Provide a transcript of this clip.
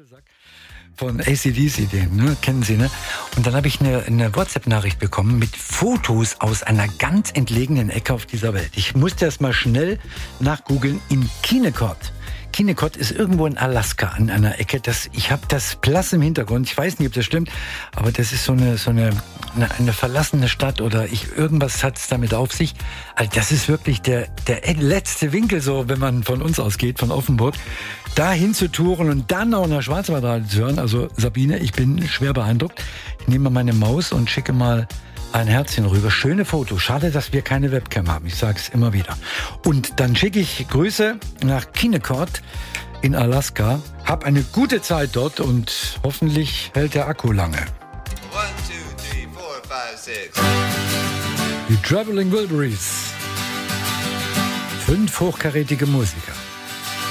Dudelsack von AC/DC, den kennen Sie, ne? Und dann habe ich eine WhatsApp-Nachricht bekommen mit Fotos aus einer ganz entlegenen Ecke auf dieser Welt. Ich musste erst mal schnell nachgoogeln in Kennecott. Kennecott ist irgendwo in Alaska an einer Ecke. Ich habe das blass im Hintergrund. Ich weiß nicht, ob das stimmt, aber das ist so eine verlassene Stadt oder irgendwas hat es damit auf sich. Also das ist wirklich der letzte Winkel, so wenn man von uns ausgeht, von Offenburg, da hinzutouren und dann auch nach Schwarzwaldradio zu hören. Also Sabine, ich bin schwer beeindruckt. Ich nehme mal meine Maus und schicke mal ein Herzchen rüber. Schöne Fotos. Schade, dass wir keine Webcam haben. Ich sage es immer wieder. Und dann schicke ich Grüße nach Kennecott in Alaska. Hab eine gute Zeit dort und hoffentlich hält der Akku lange. 1, 2, 3, 4, 5, 6. Die Traveling Wilburys. 5 hochkarätige Musiker.